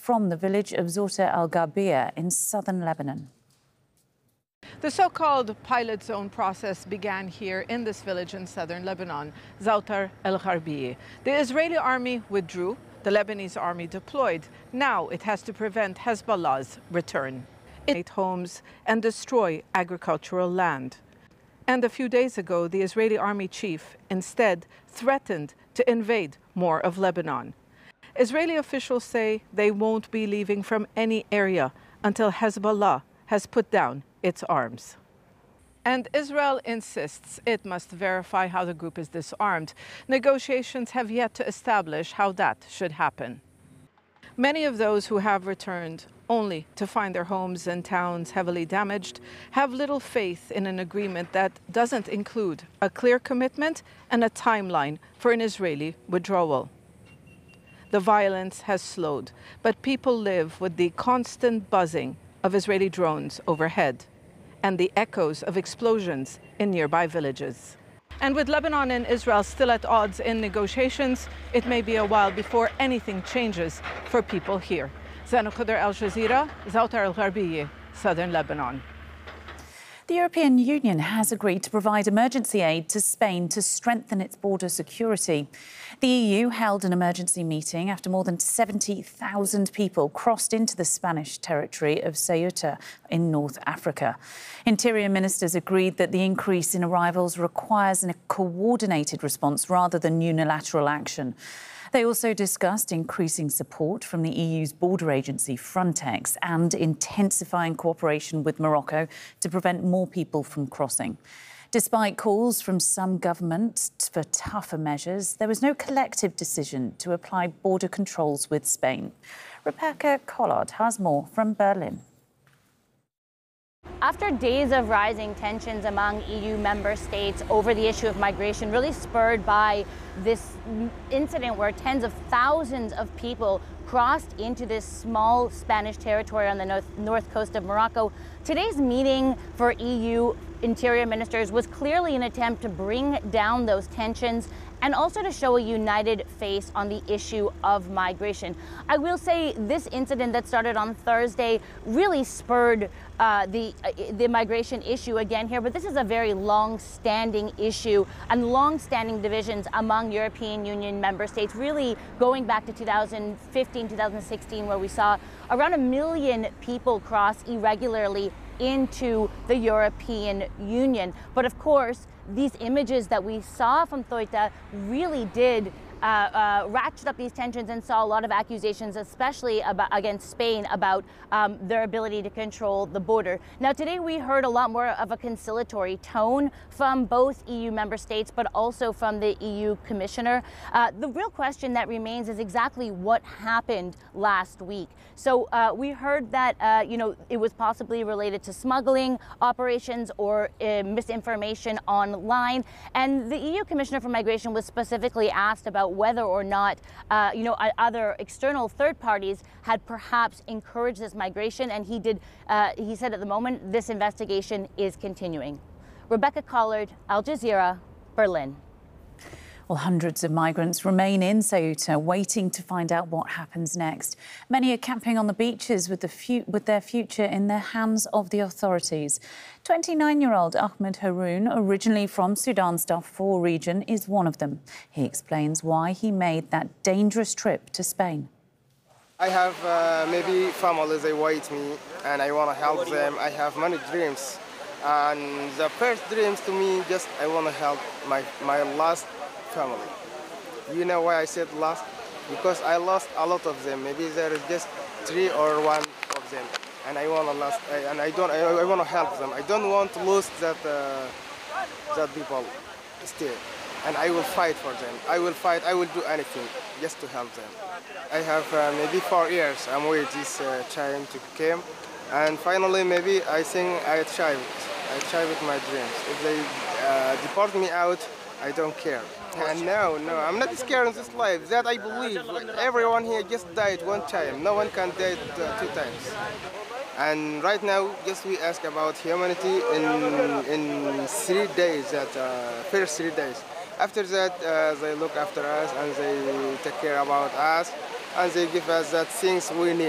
from the village of Zota al-Gharbia in southern Lebanon. The so-called pilot zone process began here in this village in southern Lebanon, Zota al-Gharbia. The Israeli army withdrew, the Lebanese army deployed. Now it has to prevent Hezbollah's return. It hit homes and destroy agricultural land. And a few days ago, the Israeli army chief instead threatened to invade more of Lebanon. Israeli officials say they won't be leaving from any area until Hezbollah has put down its arms. And Israel insists it must verify how the group is disarmed. Negotiations have yet to establish how that should happen. Many of those who have returned only to find their homes and towns heavily damaged have little faith in an agreement that doesn't include a clear commitment and a timeline for an Israeli withdrawal. The violence has slowed, but people live with the constant buzzing of Israeli drones overhead and the echoes of explosions in nearby villages. And with Lebanon and Israel still at odds in negotiations, it may be a while before anything changes for people here. Zana Khudr, Al Jazeera, Zota al-Gharbia, southern Lebanon. The European Union has agreed to provide emergency aid to Spain to strengthen its border security. The EU held an emergency meeting after more than 70,000 people crossed into the Spanish territory of Ceuta in North Africa. Interior ministers agreed that the increase in arrivals requires a coordinated response rather than unilateral action. They also discussed increasing support from the EU's border agency, Frontex, and intensifying cooperation with Morocco to prevent more people from crossing. Despite calls from some governments for tougher measures, there was no collective decision to apply border controls with Spain. Rebecca Collard has more from Berlin. After days of rising tensions among EU member states over the issue of migration, really spurred by this incident where tens of thousands of people crossed into this small Spanish territory on the north coast of Morocco, today's meeting for EU interior ministers was clearly an attempt to bring down those tensions and also to show a united face on the issue of migration. I will say this incident that started on Thursday really spurred the migration issue again here, but this is a very long-standing issue and long-standing divisions among European Union member states, really going back to 2015, 2016, where we saw around 1 million people cross irregularly into the European Union. But of course, these images that we saw from Ceuta really did ratchet up these tensions and saw a lot of accusations, especially against Spain, about their ability to control the border. Now, today we heard a lot more of a conciliatory tone from both EU member states, but also from the EU commissioner. The real question that remains is exactly what happened last week. So we heard that, it was possibly related to smuggling operations or misinformation online. And the EU commissioner for migration was specifically asked about whether or not, other external third parties had perhaps encouraged this migration. And he said at the moment, this investigation is continuing. Rebecca Collard, Al Jazeera, Berlin. Well, hundreds of migrants remain in Ceuta, waiting to find out what happens next. Many are camping on the beaches with their future in the hands of the authorities. 29-year-old Ahmed Haroun, originally from Sudan's Darfur region, is one of them. He explains why he made that dangerous trip to Spain. I have maybe families, they wait me, and I want to help them. I have many dreams. And the first dreams to me, just I want to help my last family. You know why I said last? Because I lost a lot of them. Maybe there is just 3 or 1 of them, and I want to last. I want to help them. I don't want to lose that people still, and I will fight for them. I will fight. I will do anything just to help them. I have maybe 4 years. I'm waiting this time to come, and finally maybe I think I try with my dreams. If they deport me out, I don't care. And no, I'm not scared of this life. That I believe. Everyone here just died 1 time. No one can die 2 times. And right now, just we ask about humanity in 3 days. That first 3 days. After that, they look after us and they take care about us and they give us that things we need.